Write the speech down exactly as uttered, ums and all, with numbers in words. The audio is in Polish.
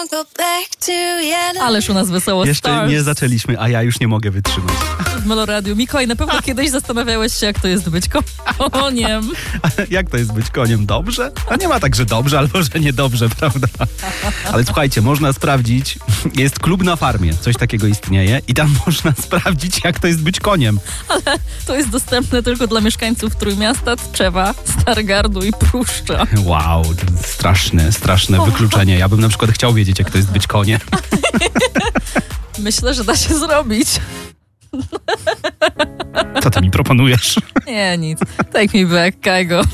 Ależ u nas wesoło. Jeszcze Stars nie zaczęliśmy, a ja już nie mogę wytrzymać. w Meloradiu. Mikołaj, na pewno kiedyś zastanawiałeś się, jak to jest być koniem. Jak to jest być koniem? Dobrze? A nie ma tak, że dobrze albo że niedobrze, prawda? Ale słuchajcie, można sprawdzić, jest klub na farmie, coś takiego istnieje i tam można sprawdzić, jak to jest być koniem. Ale to jest dostępne tylko dla mieszkańców Trójmiasta, Tczewa, Stargardu i Pruszcza. Wow, to straszne, straszne wykluczenie. Ja bym na przykład chciał wiedzieć, jak to jest być koniem. Myślę, że da się zrobić. Co ty mi proponujesz? Nie, nic. Take me back, Kaigo.